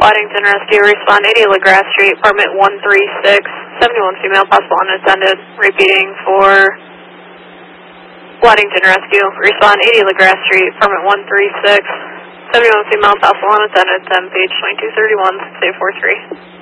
Waddington Rescue, respond 80 LaGrasse Street, apartment 136, 71 female, possible unattended. Repeating for Waddington Rescue, respond 80 LaGrasse Street, apartment 136, 71 female, possible unattended, 10 page 2231, save 43.